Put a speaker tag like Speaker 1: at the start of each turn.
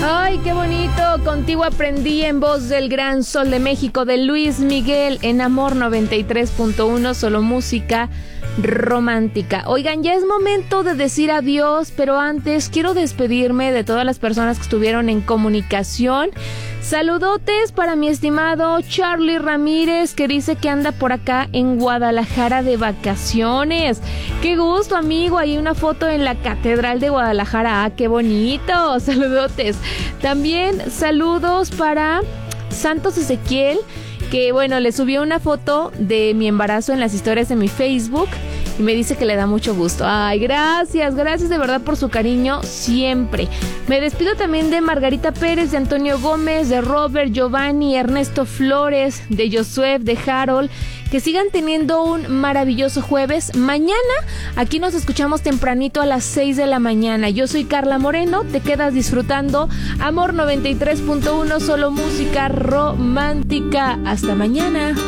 Speaker 1: Ay, qué bonito. Contigo aprendí, en voz del Gran Sol de México, de Luis Miguel, en Amor 93.1, solo música romántica. Oigan, ya es momento de decir adiós, pero antes quiero despedirme de todas las personas que estuvieron en comunicación. Saludotes para mi estimado Charlie Ramírez, que dice que anda por acá en Guadalajara de vacaciones. ¡Qué gusto, amigo! Hay una foto en la Catedral de Guadalajara. ¡Ah, qué bonito! Saludotes. También saludos para Santos Ezequiel, que bueno, le subió una foto de mi embarazo en las historias de mi Facebook y me dice que le da mucho gusto. Ay, gracias de verdad por su cariño siempre. Me despido también de Margarita Pérez, de Antonio Gómez, de Robert, Giovanni, Ernesto Flores, de Josué, de Harold. Que sigan teniendo un maravilloso jueves. Mañana aquí nos escuchamos tempranito a las 6 de la mañana. Yo soy Carla Moreno, te quedas disfrutando Amor 93.1, solo música romántica. Hasta mañana.